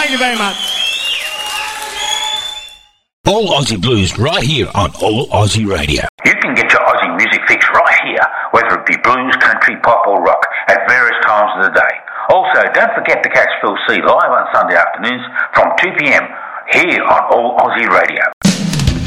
Thank you very much. All Aussie Blues right here on All Aussie Radio. You can get your Aussie music fix right here, whether it be blues, country, pop or rock, at various times of the day. Also, don't forget to catch Phil C live on Sunday afternoons from 2 p.m. here on All Aussie Radio.